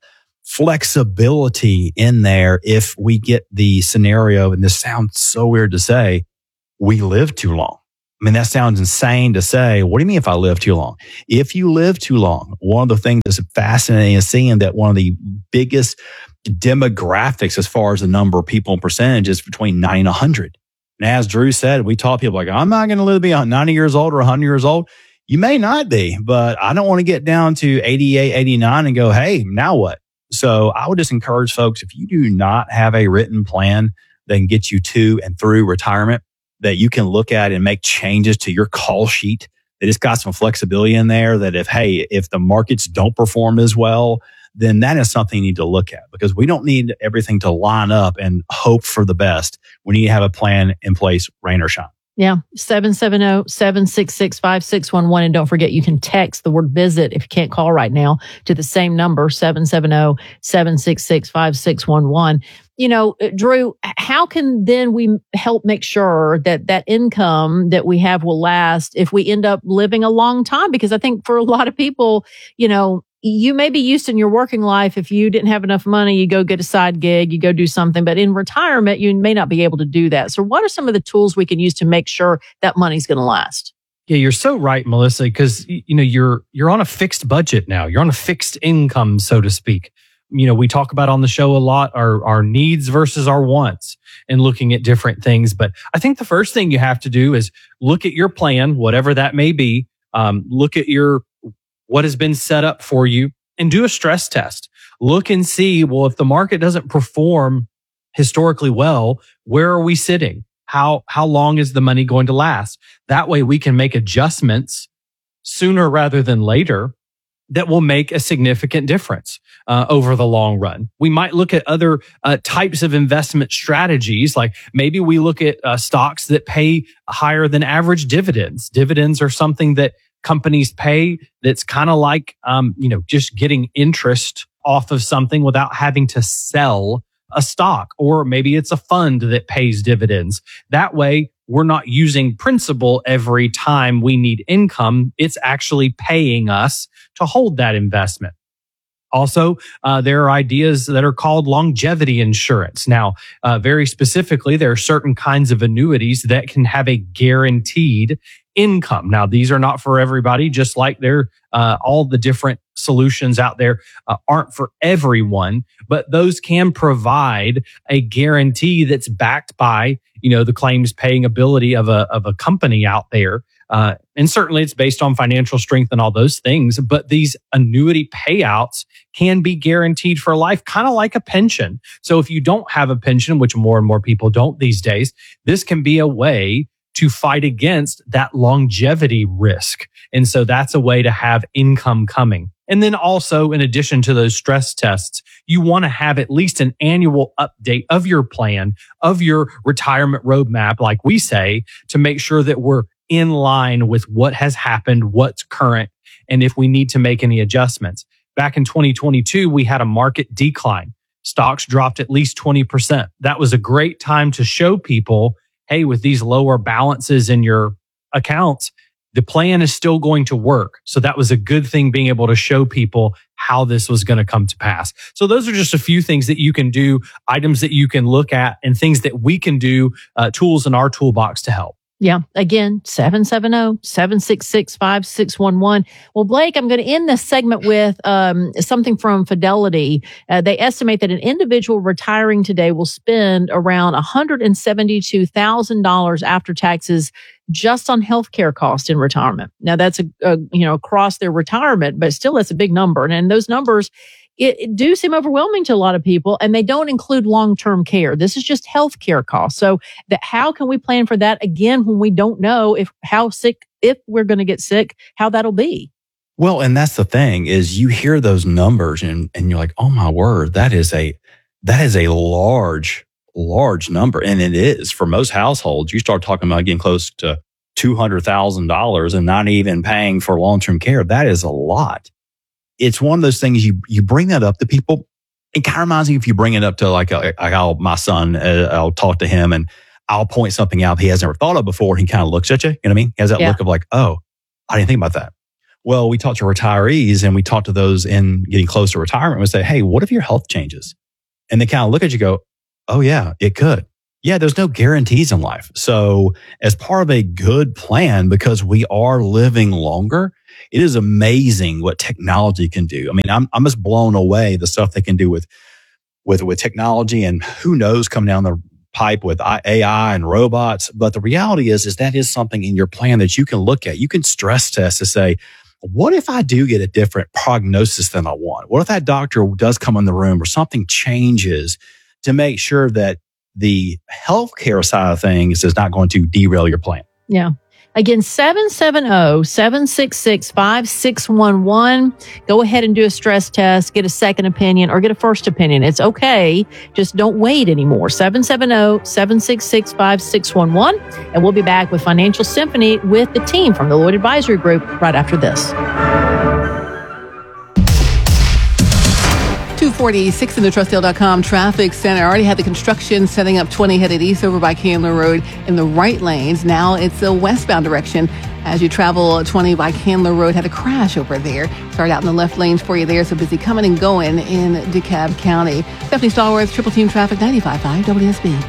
flexibility in there if we get the scenario, and this sounds so weird to say, we live too long. I mean, that sounds insane to say. What do you mean if I live too long? If you live too long, one of the things that's fascinating is seeing that one of the biggest demographics as far as the number of people and percentage is between ninety and one hundred. And as Drew said, we taught people like, I'm not going to live to be ninety years old or one hundred years old. You may not be, but I don't want to get down to eighty-eight, eighty-nine and go, hey, now what? So I would just encourage folks, if you do not have a written plan that can get you to and through retirement, that you can look at and make changes to your call sheet, that it's got some flexibility in there, that if, hey, if the markets don't perform as well, then that is something you need to look at, because we don't need everything to line up and hope for the best. We need to have a plan in place, rain or shine. Yeah. seven seven zero, seven six six, five six one one. And don't forget, you can text the word visit if you can't call right now to the same number, seven seven zero, seven six six, five six one one. You know, Drew, how can then we help make sure that that income that we have will last if we end up living a long time? Because I think for a lot of people, you know, you may be used in your working life. If you didn't have enough money, you go get a side gig, you go do something. But in retirement, you may not be able to do that. So what are some of the tools we can use to make sure that money's going to last? Yeah, you're so right, Melissa, because you know you're you're on a fixed budget now. You're on a fixed income, so to speak. You know, we talk about on the show a lot our our needs versus our wants and looking at different things. But I think the first thing you have to do is look at your plan, whatever that may be. Um, look at your what has been set up for you and do a stress test. Look and see, well, if the market doesn't perform historically well, where are we sitting? How, how long is the money going to last? That way we can make adjustments sooner rather than later that will make a significant difference uh, over the long run. We might look at other uh, types of investment strategies, like maybe we look at uh, stocks that pay higher than average dividends. Dividends are something that companies pay that's kind of like, um, you know, just getting interest off of something without having to sell a stock, or maybe it's a fund that pays dividends. That way, we're not using principal every time we need income. It's actually paying us to hold that investment. Also, uh, there are ideas that are called longevity insurance. Now, uh, very specifically, there are certain kinds of annuities that can have a guaranteed income. Now, these are not for everybody, just like they're uh, all the different solutions out there uh, aren't for everyone, but those can provide a guarantee that's backed by, you know, the claims paying ability of a of a company out there. Uh, and certainly it's based on financial strength and all those things, but these annuity payouts can be guaranteed for life, kind of like a pension. So if you don't have a pension, which more and more people don't these days, this can be a way to fight against that longevity risk. And so that's a way to have income coming. And then also, in addition to those stress tests, you want to have at least an annual update of your plan, of your retirement roadmap, like we say, to make sure that we're in line with what has happened, what's current, and if we need to make any adjustments. Back in twenty twenty-two, we had a market decline. Stocks dropped at least twenty percent. That was a great time to show people, hey, with these lower balances in your accounts, the plan is still going to work. So that was a good thing, being able to show people how this was going to come to pass. So those are just a few things that you can do, items that you can look at, and things that we can do, uh, tools in our toolbox to help. Yeah. Again, seven seven zero, seven six six, five six one one. Well, Blake, I'm going to end this segment with um, something from Fidelity. Uh, they estimate that an individual retiring today will spend around one hundred seventy-two thousand dollars after taxes just on healthcare costs in retirement. Now, that's a, a you know across their retirement, but still, that's a big number. And, and those numbers It, it do seem overwhelming to a lot of people, and they don't include long-term care. This is just healthcare costs. So that how can we plan for that again when we don't know if how sick, if we're going to get sick, how that'll be? Well, and that's the thing is you hear those numbers and, and you're like, oh my word, that is a, that is a large, large number. And it is for most households. You start talking about getting close to two hundred thousand dollars and not even paying for long-term care. That is a lot. It's one of those things you, you bring that up to people. It kind of reminds me if you bring it up to like, a, like I'll, my son, uh, I'll talk to him and I'll point something out he has never thought of before. He kind of looks at you. You know what I mean? He has that Yeah. look of like, oh, I didn't think about that. Well, we talk to retirees and we talk to those in getting close to retirement. We say, hey, what if your health changes? And they kind of look at you and go, oh yeah, it could. Yeah, there's no guarantees in life. So as part of a good plan, because we are living longer, it is amazing what technology can do. I mean, I'm, I'm just blown away the stuff they can do with, with, with technology, and who knows coming down the pipe with A I and robots. But the reality is, is that is something in your plan that you can look at. You can stress test to say, what if I do get a different prognosis than I want? What if that doctor does come in the room or something changes, to make sure that the healthcare side of things is not going to derail your plan? Yeah. Again, seven seven zero, seven six six, five six one one. Go ahead and do a stress test, get a second opinion or get a first opinion. It's okay. Just don't wait anymore. seven seven zero, seven six six, five six one one. And we'll be back with Financial Symphony with the team from the Lloyd Advisory Group right after this. two forty-six in the Trustdale dot com traffic center. Already had the construction setting up twenty headed east over by Candler Road in the right lanes. Now it's the westbound direction as you travel twenty by Candler Road. Had a crash over there. Started out in the left lanes for you there. So busy coming and going in DeKalb County. Stephanie Stallworth, Triple Team Traffic, ninety-five point five W S B.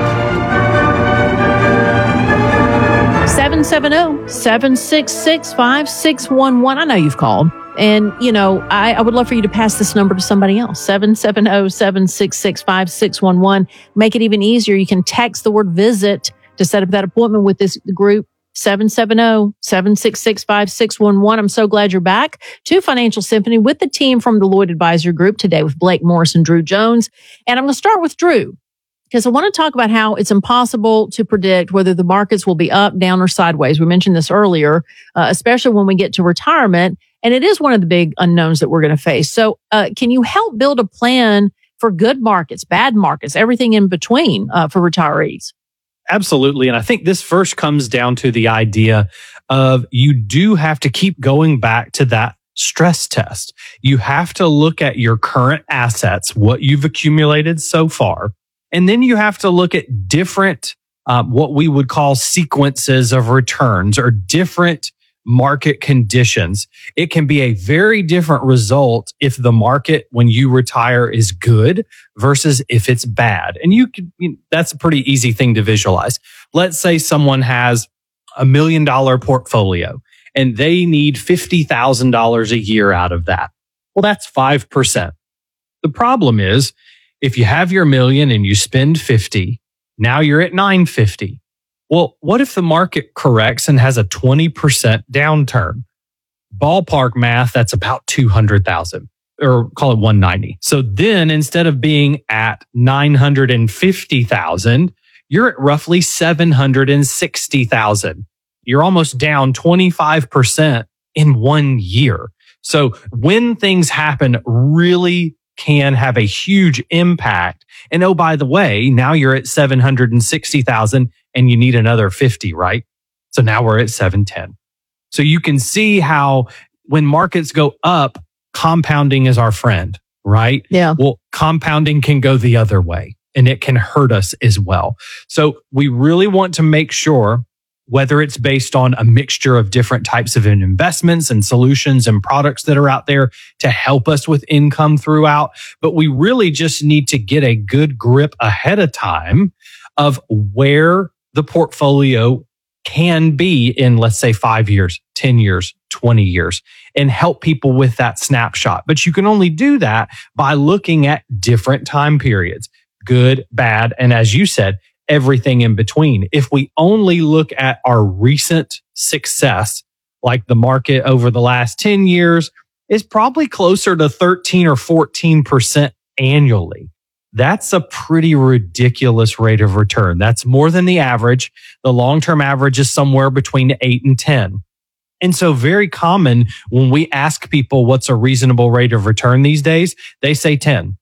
seven seven zero, seven six six, five six one one. I know you've called. And, you know, I, I would love for you to pass this number to somebody else. seven seven zero, seven six six, five six one one. Make it even easier. You can text the word visit to set up that appointment with this group. seven seven zero, seven six six, five six one one. I'm so glad you're back to Financial Symphony with the team from the Lloyd Advisory Group today with Blake Morris and Drew Jones. And I'm going to start with Drew, because I want to talk about how it's impossible to predict whether the markets will be up, down, or sideways. We mentioned this earlier, uh, especially when we get to retirement. And it is one of the big unknowns that we're going to face. So uh, can you help build a plan for good markets, bad markets, everything in between uh, for retirees? Absolutely. And I think this first comes down to the idea of you do have to keep going back to that stress test. You have to look at your current assets, what you've accumulated so far. And then you have to look at different, um, what we would call sequences of returns or different market conditions. It can be a very different result if the market when you retire is good versus if it's bad. And you can, you know, that's a pretty easy thing to visualize. Let's say someone has a million dollar portfolio and they need fifty thousand dollars a year out of that. Well, that's five percent. The problem is if you have your million and you spend fifty, now you're at nine fifty. Well, what if the market corrects and has a twenty percent downturn? Ballpark math, that's about two hundred thousand, or call it one ninety. So then instead of being at nine hundred fifty thousand, you're at roughly seven hundred sixty thousand. You're almost down twenty-five percent in one year. So when things happen, really can have a huge impact. And oh, by the way, now you're at seven hundred sixty thousand and you need another fifty, right? So now we're at seven ten. So you can see how when markets go up, compounding is our friend, right? Yeah. Well, compounding can go the other way and it can hurt us as well. So we really want to make sure, whether it's based on a mixture of different types of investments and solutions and products that are out there to help us with income throughout. But we really just need to get a good grip ahead of time of where the portfolio can be in, let's say, five years, ten years, twenty years, and help people with that snapshot. But you can only do that by looking at different time periods, good, bad, and as you said, everything in between. If we only look at our recent success, like the market over the last ten years, is probably closer to thirteen or fourteen percent annually. That's a pretty ridiculous rate of return. That's more than the average. The long-term average is somewhere between eight and ten. And so very common when we ask people what's a reasonable rate of return these days, they say ten.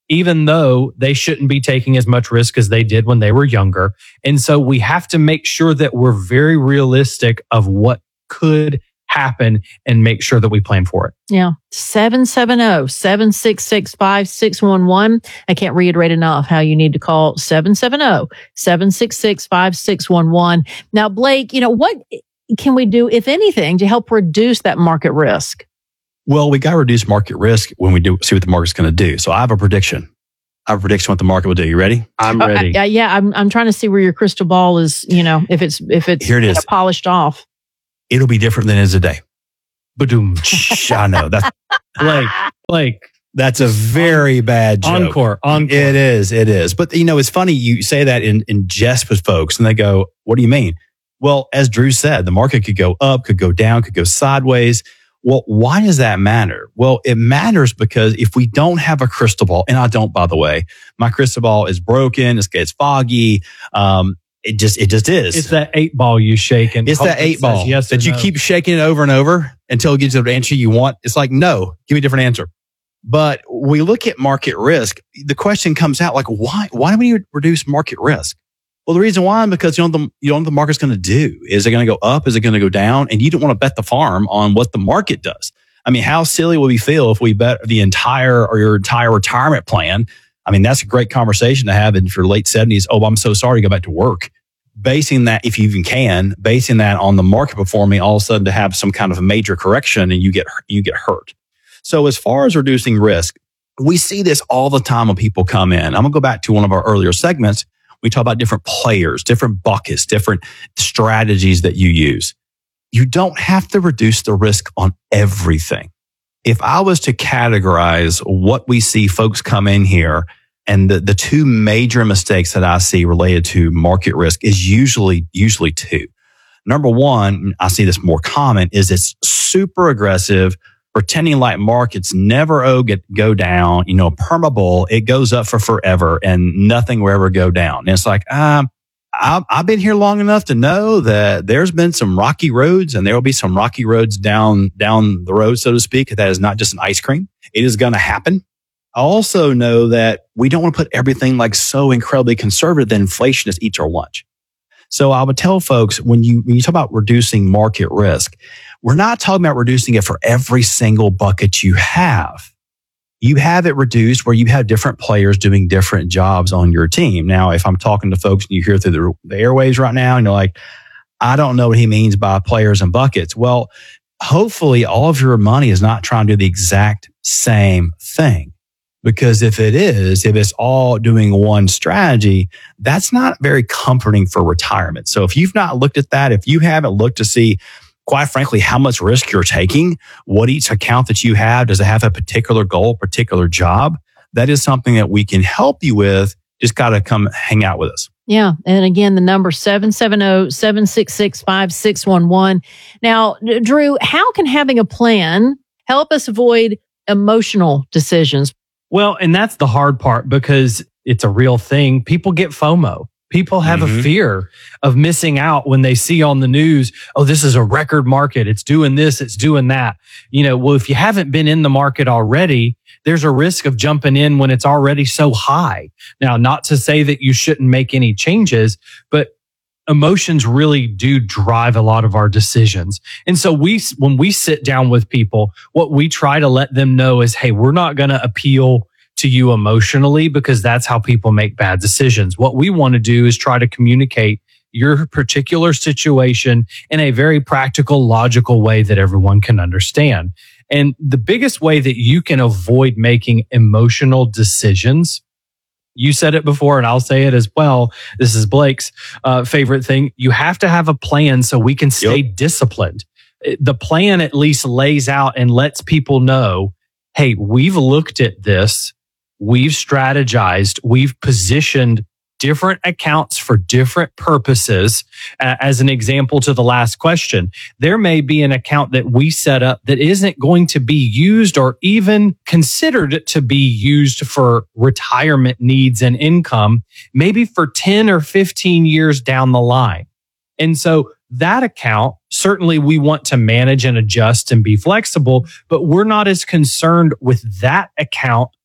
even though they shouldn't be taking as much risk as they did when they were younger. And so we have to make sure that we're very realistic of what could happen and make sure that we plan for it. Yeah. seven seven zero, seven six six, five six one one. I can't reiterate enough how you need to call seven seven zero, seven six six, five six one one. Now, Blake, you know, what can we do, if anything, to help reduce that market risk? Well, we got to reduce market risk when we do see what the market's going to do. So I have a prediction. I have a prediction what the market will do. You ready? I'm Uh, ready. I- yeah, I'm I'm trying to see where your crystal ball is, you know, if it's if it's Here it is. kinda polished off. It'll be different than it is today. Ba-doom. I know. That's Blake, Blake. That's a very bad joke. Encore, encore. It is. It is. But, you know, it's funny you say that in, in jest with folks and they go, what do you mean? Well, as Drew said, the market could go up, could go down, could go sideways. Well, why does that matter? Well, it matters because if we don't have a crystal ball, and I don't, by the way, my crystal ball is broken. It's, it's foggy. Um, it just, it just is. It's that eight ball you shake and It's hope that it eight says ball yes or that you no. keep shaking it over and over until it gives you the answer you want. It's like, no, give me a different answer. But we look at market risk. The question comes out like, why, why do we need to reduce market risk? Well, the reason why is because you don't know the, you don't know what the market's going to do. Is it going to go up? Is it going to go down? And you don't want to bet the farm on what the market does. I mean, how silly would we feel if we bet the entire or your entire retirement plan? I mean, that's a great conversation to have in your late seventies. Oh, I'm so sorry to go back to work. Basing that, if you even can, basing that on the market performing, all of a sudden to have some kind of a major correction and you get you get hurt. So as far as reducing risk, we see this all the time when people come in. I'm going to go back to one of our earlier segments. We talk about different players, different buckets, different strategies that you use. You don't have to reduce the risk on everything. If I was to categorize what we see folks come in here, and the, the two major mistakes that I see related to market risk is usually, usually two. Number one, I see this more common, is it's super aggressive, pretending like markets never oh, get, go down, you know, permabull, it goes up for forever and nothing will ever go down. And it's like, um, I've, I've been here long enough to know that there's been some rocky roads and there will be some rocky roads down, down the road, so to speak. That is not just an ice cream. It is going to happen. I also know that we don't want to put everything like so incredibly conservative that inflation just eats our lunch. So I would tell folks when you, when you talk about reducing market risk, we're not talking about reducing it for every single bucket you have. You have it reduced where you have different players doing different jobs on your team. Now, if I'm talking to folks and you hear through the, the airwaves right now and you're like, I don't know what he means by players and buckets. Well, hopefully all of your money is not trying to do the exact same thing. Because if it is, if it's all doing one strategy, that's not very comforting for retirement. So if you've not looked at that, if you haven't looked to see, quite frankly, how much risk you're taking, what each account that you have, does it have a particular goal, particular job? That is something that we can help you with. Just got to come hang out with us. Yeah. And again, the number seven seven zero, seven six six, five six one one. Now, Drew, how can having a plan help us avoid emotional decisions? Well, and that's the hard part because it's a real thing. People get FOMO. People have Mm-hmm. a fear of missing out when they see on the news, oh, this is a record market. It's doing this, it's doing that. You know, well, if you haven't been in the market already, there's a risk of jumping in when it's already so high. Now, not to say that you shouldn't make any changes, but emotions really do drive a lot of our decisions. And so we, when we sit down with people, what we try to let them know is, hey, we're not going to appeal to you emotionally because that's how people make bad decisions. What we want to do is try to communicate your particular situation in a very practical, logical way that everyone can understand. And the biggest way that you can avoid making emotional decisions, you said it before and I'll say it as well. This is Blake's uh, favorite thing. You have to have a plan so we can stay yep. disciplined. The plan at least lays out and lets people know, hey, we've looked at this. We've strategized. We've positioned different accounts for different purposes. Uh, as an example to the last question, there may be an account that we set up that isn't going to be used or even considered to be used for retirement needs and income, maybe for ten or fifteen years down the line. And so that account, certainly we want to manage and adjust and be flexible, but we're not as concerned with that account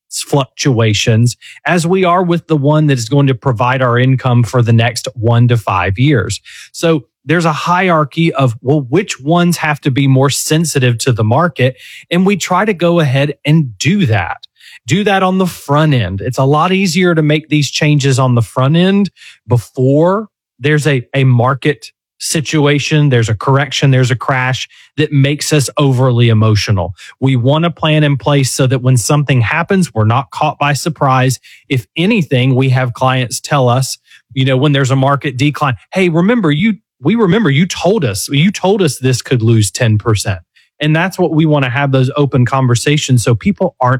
fluctuations as we are with the one that is going to provide our income for the next one to five years. So there's a hierarchy of, well, which ones have to be more sensitive to the market? And we try to go ahead and do that. Do that on the front end. It's a lot easier to make these changes on the front end before there's a, a market situation, there's a correction, there's a crash that makes us overly emotional. We want a plan in place so that when something happens, we're not caught by surprise. If anything, we have clients tell us, you know, when there's a market decline, hey, remember you, we remember you told us, you told us this could lose ten percent. And that's what we want to have, those open conversations, so people aren't